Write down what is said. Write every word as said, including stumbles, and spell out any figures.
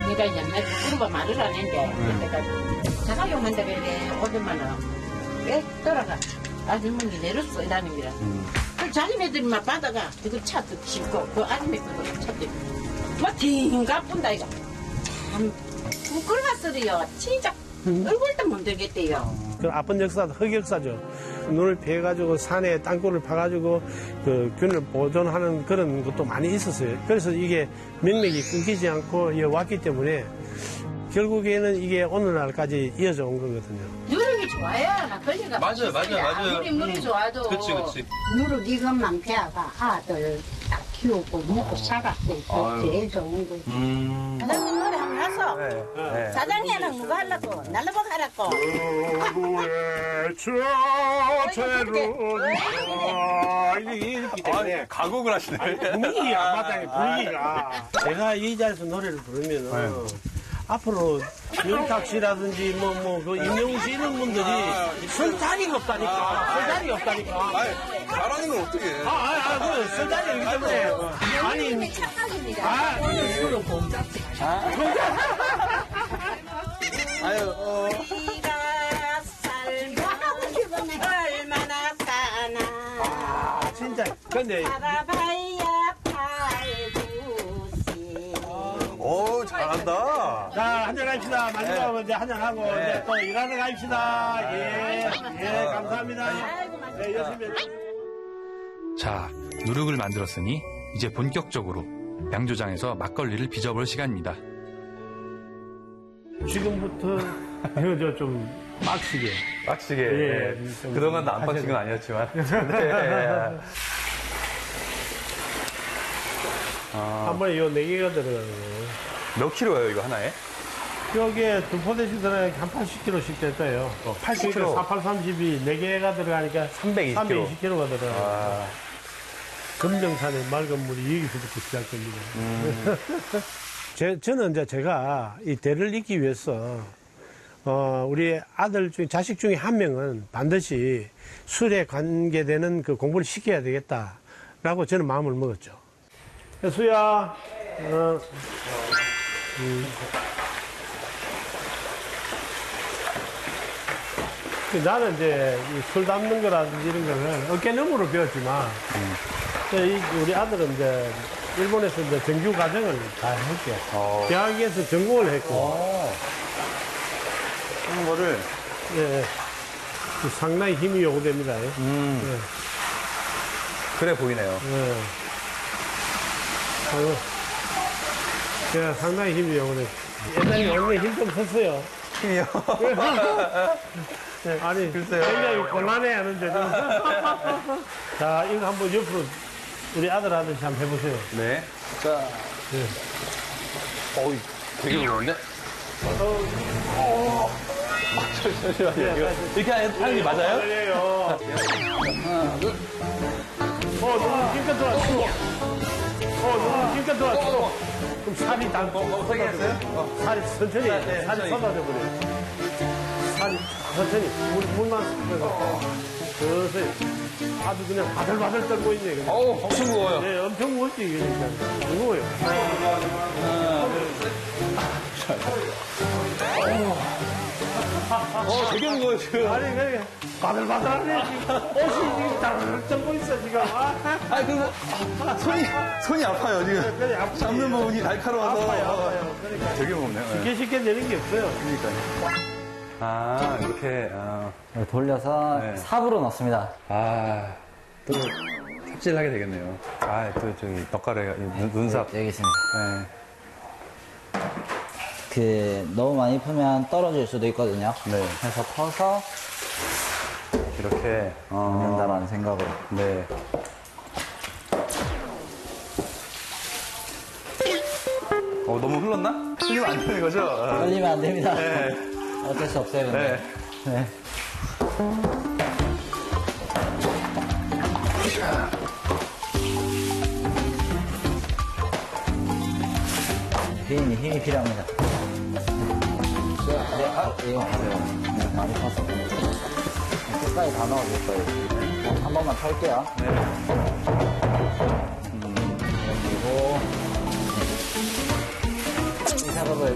그러니까 옛날 부르가 말을 안 했는데 그때까지 자가용한다고 이래 오백만 원. 왜 돌아가? 아주머니 내렸어 이라는 거라. 음. 그 자기네들만 받아가 그거 차도 싣고 그 아줌마 그거 차도 막 딩가 뿐다 이거. 참 부끄러워 소리요. 진짜 얼굴도 못 들겠대요. 그 아픈 역사도 흑역사죠. 눈을 피해가지고 산에 땅굴을 파가지고 그 균을 보존하는 그런 것도 많이 있었어요. 그래서 이게 명맥이 끊기지 않고 이어왔기 때문에 결국에는 이게 오늘날까지 이어져 온 거거든요. 누룩이 좋아야 막걸리가 맞아요, 맞아요, 맞아요. 아무리 물이 좋아도. 그치, 그치. 누룩 이것만 배아가 아들 딱 키우고 먹고 살았대. 그게 제일 좋은 거지. 음. 사장님 노래 한번 하소. 네, 네. 사장님은 누구 하려고? 날라보 하라고. 이렇게 때문에 아, 가곡을 하시네. 분위기가 안 맞아요, 분위기가. 제가 이 자리에서 노래를 부르면은 앞으로 윤탁 씨라든지 뭐, 뭐, 그 임영웅 씨 이런 분들이 설 자리가 없다니까. 설 자리가 없다니까. 아니, 잘하는 건 어떻게 해? 아, 아, 아, 그, 설 자리가 없기 때문에. 아니, 아, 이거는 꼼짝지 아유, 어. 우리가 살면 얼마나 사나. 아, 진짜. 근데. 살아봐야 팔구시. 오, 잘한다. 자, 한잔 합시다. 마지막으로 이제 한잔하고, 네. 이제 또 일하러 갑시다. 예, 예, 감사합니다. 네, 열심히 해주세요. 자, 누룩을 만들었으니 이제 본격적으로 양조장에서 막걸리를 빚어볼 시간입니다. 지금부터 이거 저 좀 빡시게. 빡시게. 예, 예. 그동안도 안 빡신 건 아니었지만. 네. 아, 한 번에 요 네 개가 들어가는 거예요. 몇 킬로예요, 이거 하나에? 여기에 두 포대씩 들어가니까 한 팔십 킬로그램씩 됐어요. 팔십 킬로그램. 사팔 삼십이 네 개가 들어가니까 삼백이십 킬로그램. 삼백이십 킬로그램가 들어가요. 아, 금정산의 맑은 물이 여기서부터 시작됩니다. 음. 제, 저는 이제 제가 이 대를 잇기 위해서 어, 우리 아들 중, 자식 중에 한 명은 반드시 술에 관계되는 그 공부를 시켜야 되겠다라고 저는 마음을 먹었죠. 수야, 어, 음. 나는 이제 술 담는 거라든지 이런 거는 어깨너머로 배웠지만, 음. 이, 우리 아들은 이제 일본에서 이제 정규 과정을 다 했죠. 어. 대학에서 전공을 했고. 어. 하는 거를. 예, 상당히 힘이 요구됩니다. 예. 음. 예. 그래 보이네요. 예. 아이고, 제가 상당히 힘이 요구돼. 옛날에 얼마나 힘 좀 썼어요. 힘이요? 네, 아니, 글쎄요. 굉장히 곤란해 하는데. 자, 이거 한번 옆으로 우리 아들 하듯이 한번 해보세요. 네. 자. 네. 어우, 되게 무거운데? 어. 잠시만요. 이거 이렇게 하는 게 맞아요? 아니에요. 하나, 둘. 어, 너무 힘껏 들어왔어. 어, 너무 힘껏 들어왔어. 그럼 살이 다, 어, 세게 했어요? 어. 살이 천천히, 네, 네, 살이 천천히. 쏟아져 버려요. 살이 천천히, 물, 물만 섞어서. 서서히. 아주 그냥 바들바들 떨고 있네. 그냥. 어우, 엄청 무거워요. 네, 엄청 무겁지, 이게 진짜. 무거워요. 어, 되게 무거워요, 지금. 아니, 그게 바들바들하네, 지금. 옷이 지금 다르르 떨고 있어, 지금. 아, 아, 그리고 손이, 손이 아파요, 지금. 그래, 아프지. 잡는 부분이 날카로워서. 아파요, 아파요. 그러니까. 되게 무겁네요. 네. 쉽게 쉽게 되는 게 없어요. 그러니까요. 아, 이렇게, 아, 돌려서 네. 삽으로 넣습니다. 아, 또 삽질하게 되겠네요. 아, 또 저기, 덕가래, 눈, 눈삽. 여기 있습니다. 네. 그 너무 많이 풀면 떨어질 수도 있거든요. 네. 그래서 퍼서 이렇게, 어, 넣는다라는 생각으로. 네. 어, 너무 흘렀나? 흘리면 안 되는 거죠? 어. 떨리면 안 됩니다. 네. 어쩔 수 없어요. 근데. 네. 네. 개인이 힘이 필요합니다. 네, 아, 이거 가세요. 네, 많이 탔어. 끝까지 다 넣어줄 거예요. 한 번만 털게요. 네. 그리고 이 작업을